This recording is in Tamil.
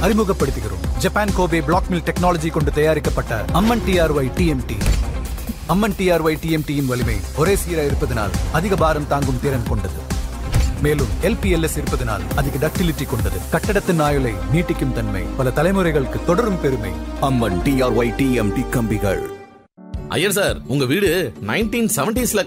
அறிமுகப்படுத்துகிறோம். Japan Kobe black mill technology கொண்டு தயாரிக்கப்பட்ட அம்மன் டிஆர்ஒய் டிஎம்டி. அம்மன் டிஆர்ஒய் டிஎம்டியின் வலிமை ஒரே சீராக இருப்பதனால் அதிக பாரம் தாங்கும் திறன் கொண்டது. மேலும் எல்பிஎல்எஸ் இருப்பதனால் அதிக டக்டிலிட்டி கொண்டது. கட்டடத்தின் ஆயுளை நீட்டிக்கும் தன்மை பல தலைமுறைகளுக்கு தொடரும் பெருமை. அம்மன் டிஆர்ஒய் டிஎம்டி கம்பிகள். ஐயர் சார், உங்க வீடு 1970s